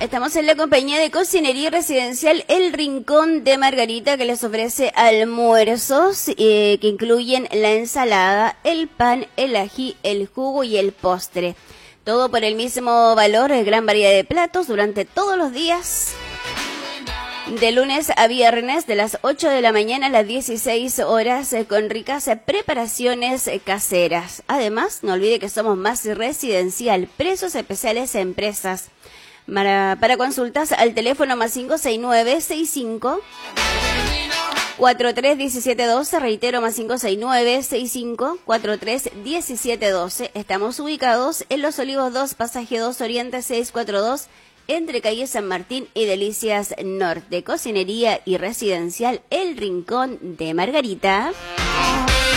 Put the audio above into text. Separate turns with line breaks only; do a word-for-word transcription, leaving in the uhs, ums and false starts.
Estamos en la compañía de Cocinería Residencial El Rincón de Margarita, que les ofrece almuerzos eh, que incluyen la ensalada, el pan, el ají, el jugo y el postre. Todo por el mismo valor, gran variedad de platos durante todos los días. De lunes a viernes, de las ocho de la mañana a las dieciséis horas, eh, con ricas eh, preparaciones eh, caseras. Además, no olvide que somos más residencial, precios especiales a empresas. Para, para consultas al teléfono más cinco seis nueve, seis cinco, cuatro tres uno siete uno dos, reitero más cinco seis nueve, seis cinco, cuatro tres uno siete uno dos. Estamos ubicados en Los Olivos dos, Pasaje dos, Oriente seiscientos cuarenta y dos, entre calle San Martín y Delicias Norte. Cocinería y Residencial El Rincón de Margarita.